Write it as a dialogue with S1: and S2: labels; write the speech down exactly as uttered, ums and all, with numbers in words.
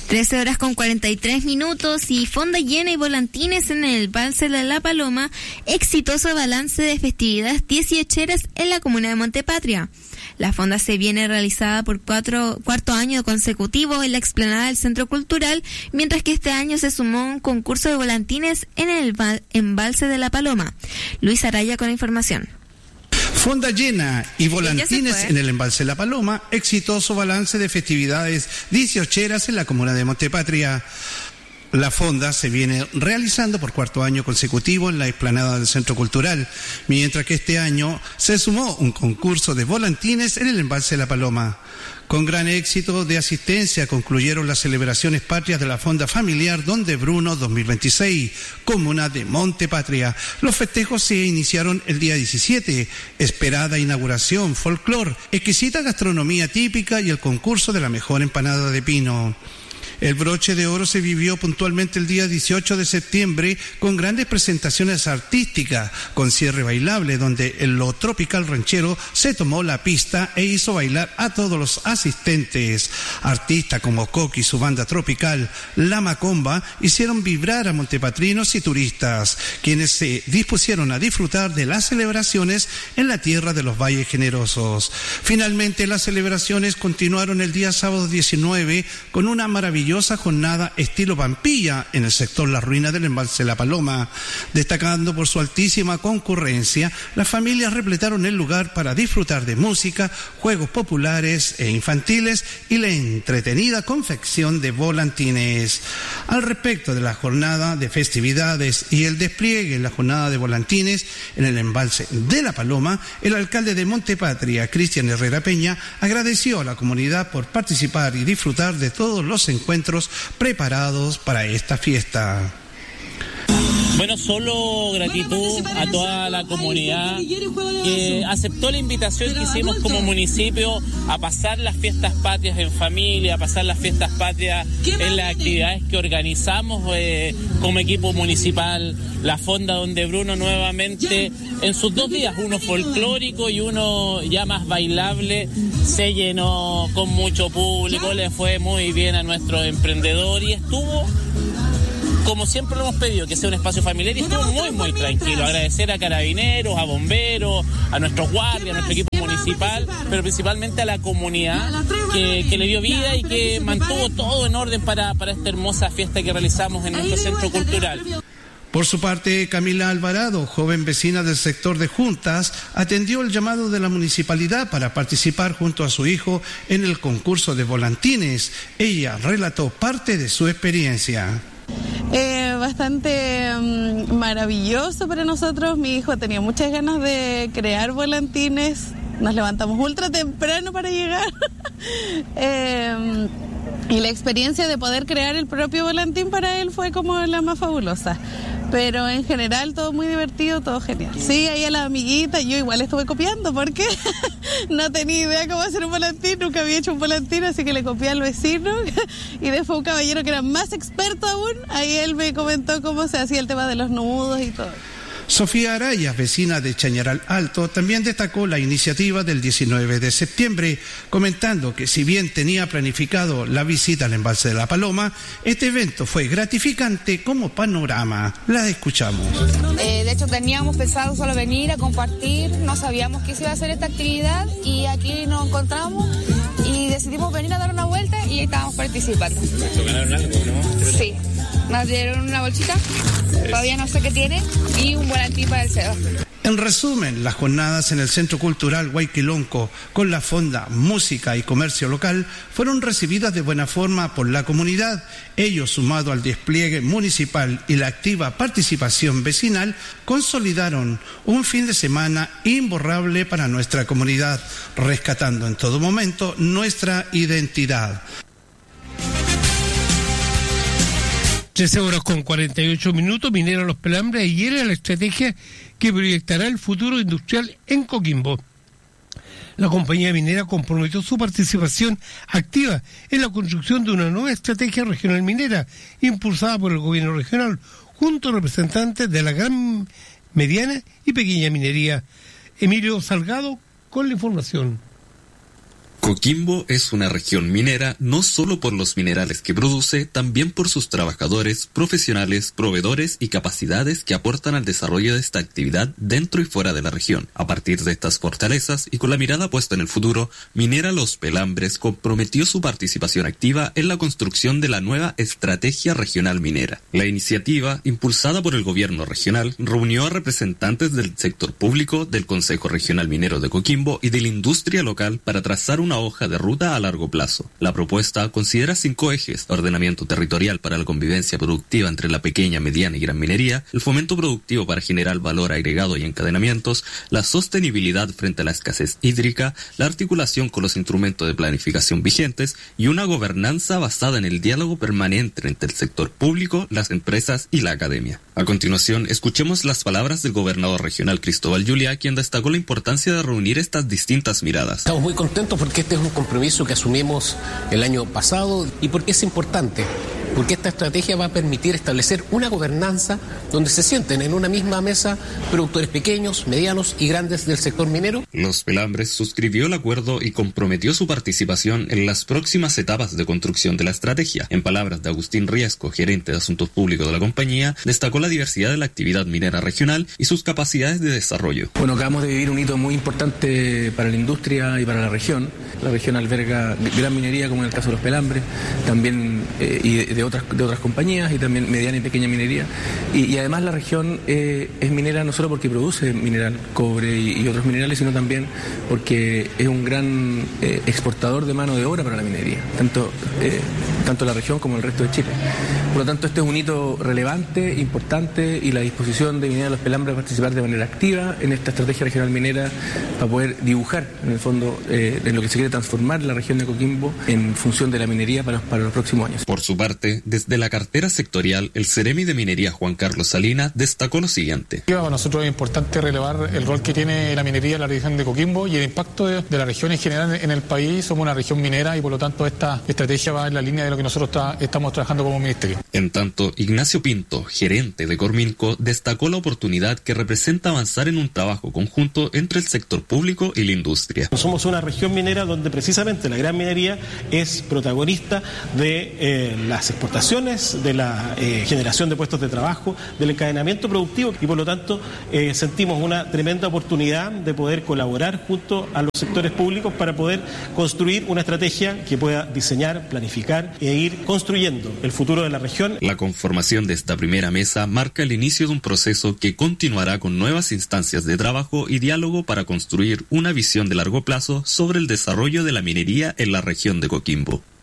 S1: trece horas con cuarenta y tres minutos y fonda llena y volantines en el embalse de La Paloma. Exitoso balance de festividades dieciocheras en la comuna de Montepatria. La fonda se viene realizada por cuatro, cuarto año consecutivo en la explanada del Centro Cultural, mientras que este año se sumó un concurso de volantines en el embalse de La Paloma. Luis Araya con la información.
S2: Fonda llena y volantines en el embalse La Paloma, exitoso balance de festividades dieciocheras en la comuna de Montepatria. La fonda se viene realizando por cuarto año consecutivo en la explanada del Centro Cultural, mientras que este año se sumó un concurso de volantines en el embalse La Paloma. Con gran éxito de asistencia concluyeron las celebraciones patrias de la Fonda Familiar Don de Bruno dos mil veintiséis, comuna de Montepatria. Los festejos se iniciaron el día diecisiete, esperada inauguración, folclor, exquisita gastronomía típica y el concurso de la mejor empanada de pino. El broche de oro se vivió puntualmente el día dieciocho de septiembre con grandes presentaciones artísticas, con cierre bailable, donde el Lo Tropical Ranchero se tomó la pista e hizo bailar a todos los asistentes. Artistas como Coqui y su banda tropical, La Macomba, hicieron vibrar a montepatrinos y turistas, quienes se dispusieron a disfrutar de las celebraciones en la tierra de los Valles Generosos. Finalmente, las celebraciones continuaron el día sábado diecinueve con una maravillosa jornada estilo Pampilla en el sector La Ruina del embalse La Paloma. Destacando por su altísima concurrencia, las familias repletaron el lugar para disfrutar de música, juegos populares e infantiles y la entretenida confección de volantines. Al respecto de la jornada de festividades y el despliegue en la jornada de volantines en el embalse de La Paloma, el alcalde de Montepatria, Cristian Herrera Peña, agradeció a la comunidad por participar y disfrutar de todos los encuentros preparados para esta fiesta.
S3: Bueno, solo gratitud a toda la comunidad que aceptó la invitación que hicimos como municipio a pasar las fiestas patrias en familia, a pasar las fiestas patrias en las actividades que organizamos eh, como equipo municipal. La Fonda Don de Bruno nuevamente en sus dos días, uno folclórico y uno ya más bailable, se llenó con mucho público, le fue muy bien a nuestro emprendedor y estuvo, como siempre lo hemos pedido, que sea un espacio familiar y estuvo muy, muy tranquilo. Agradecer a carabineros, a bomberos, a nuestros guardias, a nuestro equipo municipal, pero principalmente a la comunidad que, que le dio vida y que mantuvo todo en orden para, para esta hermosa fiesta que realizamos en nuestro centro cultural.
S2: Por su parte, Camila Alvarado, joven vecina del sector de Juntas, atendió el llamado de la municipalidad para participar junto a su hijo en el concurso de volantines. Ella relató parte de su experiencia.
S4: Eh, bastante um, maravilloso para nosotros. Mi hijo tenía muchas ganas de crear volantines. Nos levantamos ultra temprano para llegar. eh, y la experiencia de poder crear el propio volantín para él fue como la más fabulosa. Pero en general todo muy divertido, todo genial. Sí, ahí a la amiguita, yo igual estuve copiando porque no tenía idea cómo hacer un volantín, nunca había hecho un volantín, así que le copié al vecino y después un caballero que era más experto aún, ahí él me comentó cómo se hacía el tema de los nudos y todo.
S2: Sofía Araya, vecina de Chañaral Alto, también destacó la iniciativa del diecinueve de septiembre, comentando que si bien tenía planificado la visita al embalse de La Paloma, este evento fue gratificante como panorama. La escuchamos.
S5: Eh, de hecho, teníamos pensado solo venir a compartir, no sabíamos que se iba a hacer esta actividad y aquí nos encontramos y decidimos venir a dar una vuelta y estábamos participando.
S3: ¿Ganaron algo, no?
S5: Sí, nos dieron una bolsita, todavía no sé qué tiene, y un volantín para el C E D O.
S2: En resumen, las jornadas en el Centro Cultural Huayquilonco con la Fonda Música y Comercio Local fueron recibidas de buena forma por la comunidad. Ello, sumado al despliegue municipal y la activa participación vecinal, consolidaron un fin de semana imborrable para nuestra comunidad, rescatando en todo momento nuestra identidad.
S6: trece horas con cuarenta y ocho minutos, Minera Los Pelambres y era la estrategia que proyectará el futuro industrial en Coquimbo. La compañía minera comprometió su participación activa en la construcción de una nueva estrategia regional minera, impulsada por el gobierno regional, junto a representantes de la gran, mediana y pequeña minería. Emilio Salgado con la información.
S7: Coquimbo es una región minera no solo por los minerales que produce, también por sus trabajadores, profesionales, proveedores y capacidades que aportan al desarrollo de esta actividad dentro y fuera de la región. A partir de estas fortalezas y con la mirada puesta en el futuro, Minera Los Pelambres comprometió su participación activa en la construcción de la nueva Estrategia Regional Minera. La iniciativa, impulsada por el gobierno regional, reunió a representantes del sector público, del Consejo Regional Minero de Coquimbo y de la industria local para trazar una hoja de ruta a largo plazo. La propuesta considera cinco ejes: ordenamiento territorial para la convivencia productiva entre la pequeña, mediana y gran minería, el fomento productivo para generar valor agregado y encadenamientos, la sostenibilidad frente a la escasez hídrica, la articulación con los instrumentos de planificación vigentes y una gobernanza basada en el diálogo permanente entre el sector público, las empresas y la academia. A continuación, escuchemos las palabras del gobernador regional Cristóbal Juliá, quien destacó la importancia de reunir estas distintas miradas.
S8: Estamos muy contentos porque este es un compromiso que asumimos el año pasado y porque es importante, porque esta estrategia va a permitir establecer una gobernanza donde se sienten en una misma mesa productores pequeños, medianos y grandes del sector minero.
S7: Los Pelambres suscribió el acuerdo y comprometió su participación en las próximas etapas de construcción de la estrategia. En palabras de Agustín Riesco, gerente de Asuntos Públicos de la compañía, destacó la diversidad de la actividad minera regional y sus capacidades de desarrollo.
S9: Bueno, acabamos de vivir un hito muy importante para la industria y para la región. La región alberga gran minería, como en el caso de Los Pelambres, también eh, y de, de otras de otras compañías, y también mediana y pequeña minería. Y, y además la región eh, es minera no solo porque produce mineral, cobre y, y otros minerales, sino también porque es un gran eh, exportador de mano de obra para la minería, tanto, eh, tanto la región como el resto de Chile. Por lo tanto, este es un hito relevante, importante, y la disposición de Minera Los Pelambres a participar de manera activa en esta estrategia regional minera para poder dibujar, en el fondo, eh, en lo que se quiere transformar la región de Coquimbo en función de la minería para, para los próximos años.
S7: Por su parte, desde la cartera sectorial, el Ceremi de Minería Juan Carlos Salinas destacó lo siguiente.
S10: Para nosotros es importante relevar el rol que tiene la minería en la región de Coquimbo y el impacto de, de la región en general en el país. Somos una región minera y por lo tanto esta estrategia va en la línea de lo que nosotros tra- estamos trabajando como ministerio.
S7: En tanto, Ignacio Pinto, gerente de Corminco, destacó la oportunidad que representa avanzar en un trabajo conjunto entre el sector público y la industria.
S11: Somos una región minera donde precisamente la gran minería es protagonista de eh, las exportaciones, de la eh, generación de puestos de trabajo, del encadenamiento productivo, y por lo tanto eh, sentimos una tremenda oportunidad de poder colaborar junto a los sectores públicos para poder construir una estrategia que pueda diseñar, planificar e ir construyendo el futuro de la región.
S7: La conformación de esta primera mesa marca el inicio de un proceso que continuará con nuevas instancias de trabajo y diálogo para construir una visión de largo plazo sobre el desarrollo de la minería en la región de Coquimbo.